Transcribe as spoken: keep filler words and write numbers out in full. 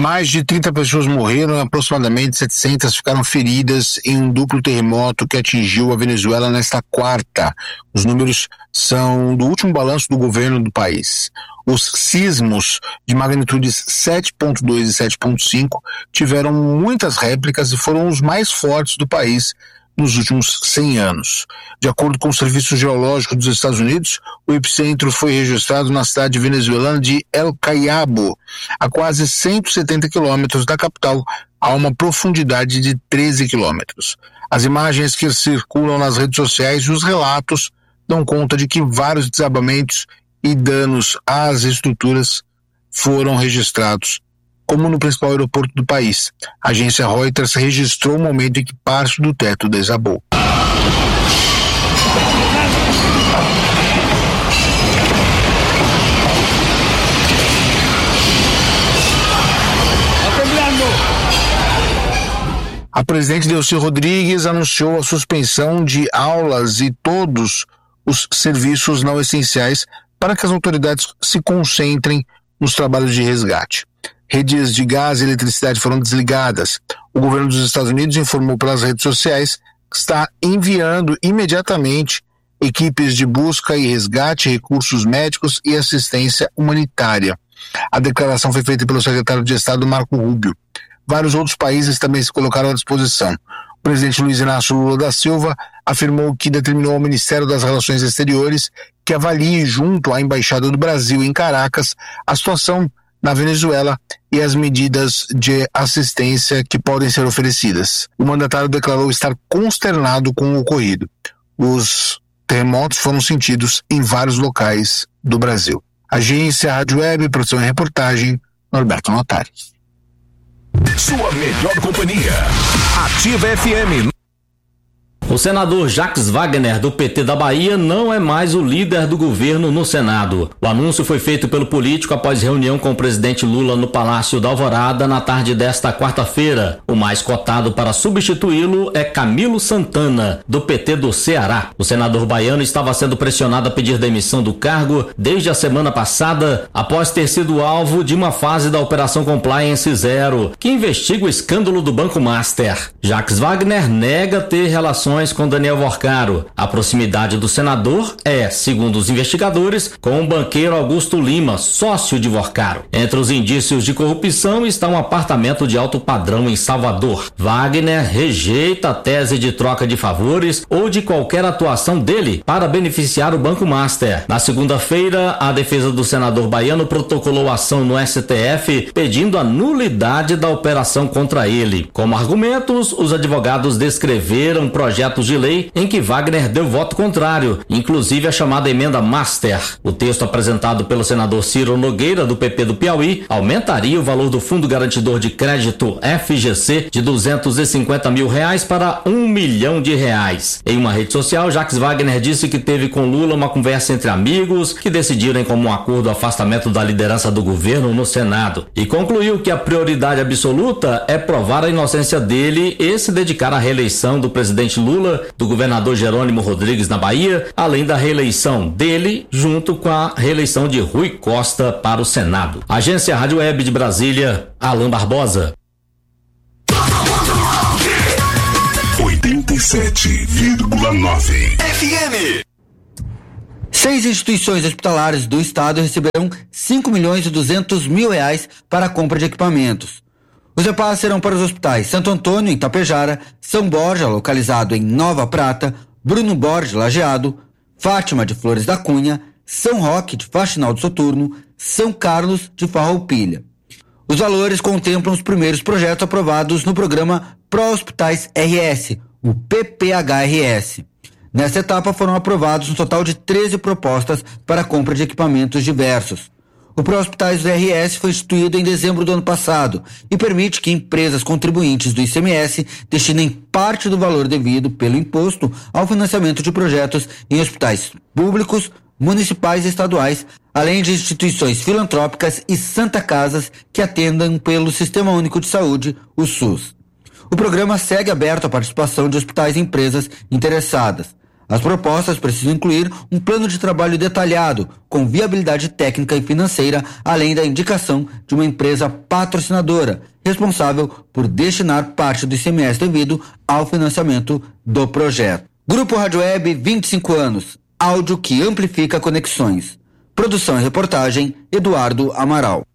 Mais de trinta pessoas morreram e aproximadamente setecentas ficaram feridas em um duplo terremoto que atingiu a Venezuela nesta quarta. Os números são do último balanço do governo do país. Os sismos de magnitudes sete ponto dois e sete ponto cinco tiveram muitas réplicas e foram os mais fortes do país nos últimos cem anos. De acordo com o Serviço Geológico dos Estados Unidos, o epicentro foi registrado na cidade venezuelana de El Cayabo, a quase cento e setenta quilômetros da capital, a uma profundidade de treze quilômetros. As imagens que circulam nas redes sociais e os relatos dão conta de que vários desabamentos e danos às estruturas foram registrados, como no principal aeroporto do país. A agência Reuters registrou o momento em que parte do teto desabou. A presidente Delcy Rodrigues anunciou a suspensão de aulas e todos os serviços não essenciais para que as autoridades se concentrem nos trabalhos de resgate. Redes de gás e eletricidade foram desligadas. O governo dos Estados Unidos informou pelas redes sociais que está enviando imediatamente equipes de busca e resgate, recursos médicos e assistência humanitária. A declaração foi feita pelo secretário de Estado Marco Rubio. Vários outros países também se colocaram à disposição. O presidente Luiz Inácio Lula da Silva afirmou que determinou ao Ministério das Relações Exteriores que avalie junto à Embaixada do Brasil em Caracas a situação na Venezuela e as medidas de assistência que podem ser oferecidas. O mandatário declarou estar consternado com o ocorrido. Os terremotos foram sentidos em vários locais do Brasil. Agência Rádio Web, produção e reportagem, Norberto Notari. Sua melhor companhia, Ativa F M. O senador Jacques Wagner, do P T da Bahia, não é mais o líder do governo no Senado. O anúncio foi feito pelo político após reunião com o presidente Lula no Palácio da Alvorada na tarde desta quarta-feira. O mais cotado para substituí-lo é Camilo Santana, do P T do Ceará. O senador baiano estava sendo pressionado a pedir demissão do cargo desde a semana passada, após ter sido alvo de uma fase da Operação Compliance Zero, que investiga o escândalo do Banco Master. Jacques Wagner nega ter relações com Daniel Vorcaro. A proximidade do senador é, segundo os investigadores, com o banqueiro Augusto Lima, sócio de Vorcaro. Entre os indícios de corrupção está um apartamento de alto padrão em Salvador. Wagner rejeita a tese de troca de favores ou de qualquer atuação dele para beneficiar o Banco Master. Na segunda-feira, a defesa do senador baiano protocolou ação no S T F pedindo a nulidade da operação contra ele. Como argumentos, os advogados descreveram projetos de lei em que Wagner deu voto contrário, inclusive a chamada emenda Master. O texto apresentado pelo senador Ciro Nogueira, do P P do Piauí, aumentaria o valor do Fundo Garantidor de Crédito F G C de duzentos e cinquenta mil reais para um milhão de reais. Em uma rede social, Jacques Wagner disse que teve com Lula uma conversa entre amigos que decidiram em comum acordo o afastamento da liderança do governo no Senado e concluiu que a prioridade absoluta é provar a inocência dele e se dedicar à reeleição do presidente Lula, do governador Jerônimo Rodrigues na Bahia, além da reeleição dele, junto com a reeleição de Rui Costa para o Senado. Agência Rádio Web de Brasília, Alan Barbosa. oitenta e sete vírgula nove F M. Seis instituições hospitalares do estado receberão cinco milhões e duzentos mil reais para a compra de equipamentos. Os repasses serão para os hospitais Santo Antônio, em Tapejara, São Borja, localizado em Nova Prata, Bruno Borges, Lajeado, Fátima de Flores da Cunha, São Roque de Faxinal do Soturno, São Carlos de Farroupilha. Os valores contemplam os primeiros projetos aprovados no programa Pro Hospitais R S, o P P H R S. Nesta etapa foram aprovados um total de treze propostas para a compra de equipamentos diversos. O Pró-Hospitais do R S foi instituído em dezembro do ano passado e permite que empresas contribuintes do I C M S destinem parte do valor devido pelo imposto ao financiamento de projetos em hospitais públicos, municipais e estaduais, além de instituições filantrópicas e Santa Casas que atendam pelo Sistema Único de Saúde, o SUS. O programa segue aberto à participação de hospitais e empresas interessadas. As propostas precisam incluir um plano de trabalho detalhado, com viabilidade técnica e financeira, além da indicação de uma empresa patrocinadora, responsável por destinar parte do I C M S devido ao financiamento do projeto. Grupo Rádio Web, vinte e cinco anos. Áudio que amplifica conexões. Produção e reportagem, Eduardo Amaral.